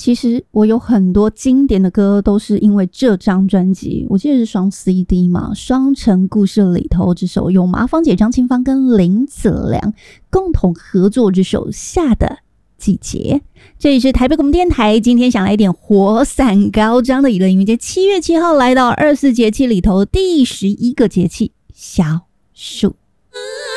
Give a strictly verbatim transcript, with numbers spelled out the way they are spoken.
其实我有很多经典的歌都是因为这张专辑，我记得是双 C D 嘛，双城故事里头这首由麻芳姐、张清芳跟林子良共同合作这首夏的季节。这里是台北广播电台，今天想来一点火伞高涨的娱乐音乐节，七月七号来到二十四节气里头第十一个节气小暑。